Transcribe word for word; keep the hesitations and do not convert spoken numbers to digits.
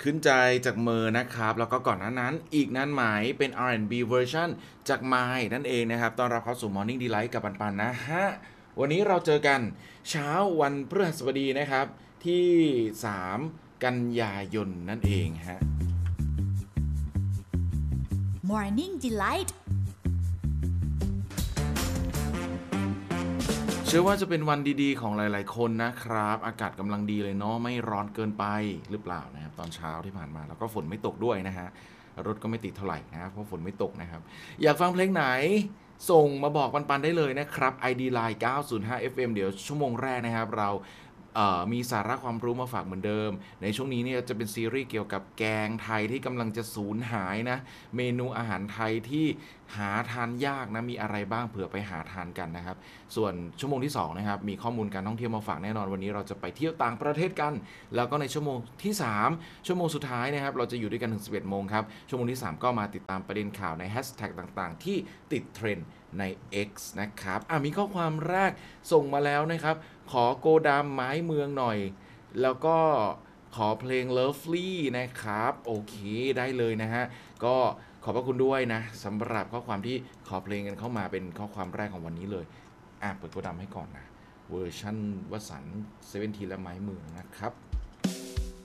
ขึ้นใจจากเมอร์นะครับแล้วก็ก่อนหน้านั้นอีกนั้นหมายเป็น อาร์ แอนด์ บี เวอร์ชันจากไมล์นั่นเองนะครับต้อนรับเข้าสู่ Morning Delight กับปันๆนะฮะวันนี้เราเจอกันเช้าวันพฤหัสบดีนะครับที่สามกันยายนนั่นเองฮะ Morning Delight เชื่อว่าจะเป็นวันดีๆของหลายๆคนนะครับอากาศกำลังดีเลยเนาะไม่ร้อนเกินไปหรือเปล่านะครับตอนเช้าที่ผ่านมาแล้วก็ฝนไม่ตกด้วยนะฮะรถก็ไม่ติดเท่าไหร่นะเพราะฝนไม่ตกนะครับอยากฟังเพลงไหนส่งมาบอกปันๆได้เลยนะครับ ไอ ดี Line เก้า ศูนย์ ห้า เอฟ เอ็ม เดี๋ยวชั่วโมงแรกนะครับเรามีสาระความรู้มาฝากเหมือนเดิมในช่วงนี้เนี่ยจะเป็นซีรีส์เกี่ยวกับแกงไทยที่กำลังจะสูญหายนะเมนูอาหารไทยที่หาทานยากนะมีอะไรบ้างเผื่อไปหาทานกันนะครับส่วนชั่วโมงที่สองนะครับมีข้อมูลการท่องเที่ยวมาฝากแน่นอนวันนี้เราจะไปเที่ยวต่างประเทศกันแล้วก็ในชั่วโมงที่สามชั่วโมงสุดท้ายนะครับเราจะอยู่ด้วยกันถึงสิบเอ็ดโมงครับชั่วโมงที่สามก็มาติดตามประเด็นข่าวในแฮชแท็กต่างๆที่ติดเทรนด์ใน X นะครับอ่ะมีข้อความแรกส่งมาแล้วนะครับขอโกดามไม้เมืองหน่อยแล้วก็ขอเพลง Lovely นะครับโอเคได้เลยนะฮะก็ขอบพระคุณด้วยนะสำหรับข้อความที่ขอเพลงกันเข้ามาเป็นข้อความแรกของวันนี้เลยอ่ะเปิดโกดามให้ก่อนนะเวอร์ชั่นวสันต์เซเว่นทีและไม้เมืองนะครับ